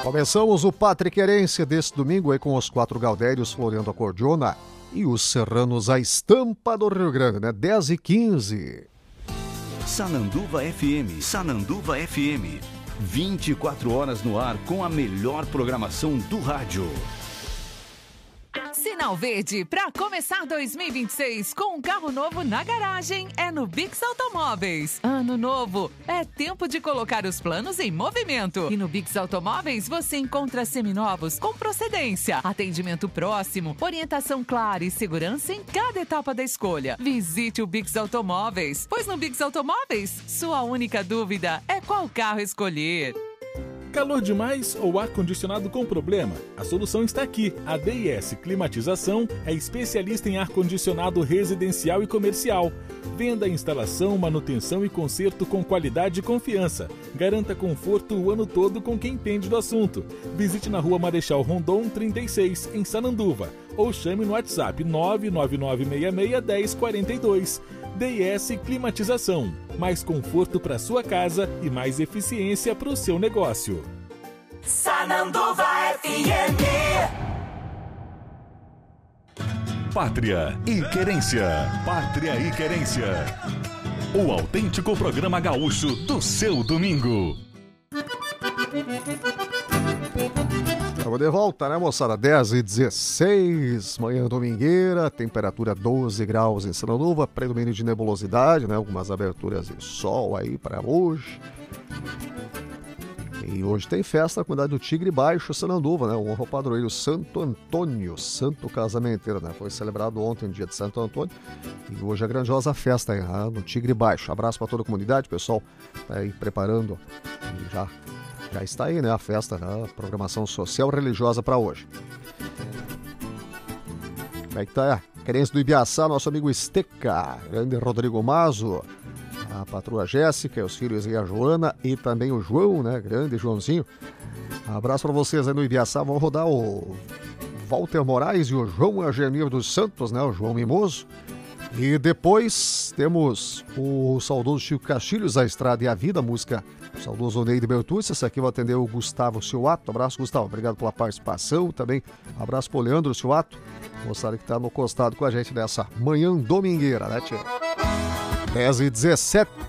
Começamos o Patriquerense desse domingo aí com os 4 Gaudérios floreando a cordiona e os serranos a estampa do Rio Grande, né? 10h15. Sananduva FM, Sananduva FM. 24 horas no ar com a melhor programação do rádio. Sinal verde para começar 2026 com um carro novo na garagem é no Bix Automóveis. Ano novo, é tempo de colocar os planos em movimento. E no Bix Automóveis você encontra seminovos com procedência, atendimento próximo, orientação clara e segurança em cada etapa da escolha. Visite o Bix Automóveis, pois no Bix Automóveis, sua única dúvida é qual carro escolher. Calor demais ou ar-condicionado com problema? A solução está aqui. A DIS Climatização é especialista em ar-condicionado residencial e comercial. Venda, instalação, manutenção e conserto com qualidade e confiança. Garanta conforto o ano todo com quem entende do assunto. Visite na Rua Marechal Rondon 36, em Sananduva. Ou chame no WhatsApp 999661042. DIS Climatização. Mais conforto para sua casa e mais eficiência para o seu negócio. Sananduva FM. Pátria e Querência. Pátria e Querência. O autêntico programa gaúcho do seu domingo. Estamos de volta, né, moçada? 10h16, manhã domingueira, temperatura 12 graus em Sananduva, predomínio de nebulosidade, né? Algumas aberturas de sol aí para hoje. E hoje tem festa na comunidade do Tigre Baixo, Sananduva, né? Honra ao padroeiro Santo Antônio, santo casamenteiro, né? Foi celebrado ontem, dia de Santo Antônio, e hoje a grandiosa festa aí, né? No Tigre Baixo. Abraço para toda a comunidade, pessoal, tá aí preparando e já está aí, né, a festa, né, a programação social religiosa para hoje. Como é que tá? Querência do Ibiaçá, nosso amigo Esteca, grande Rodrigo Mazo, a patroa Jéssica, os filhos e a Joana e também o João, né, grande Joãozinho. Abraço para vocês aí no Ibiaçá. Vão rodar o Walter Moraes e o João Agenir dos Santos, né, o João Mimoso. E depois temos o saudoso Chico Castilhos, A Estrada e a Vida, música do saudoso Neide Bertucci. Essa aqui vai atender o Gustavo Silvato. Abraço, Gustavo. Obrigado pela participação. Também abraço pro Leandro Silvato, moçada que tá no costado com a gente nessa manhã domingueira, né, tia? 10h17.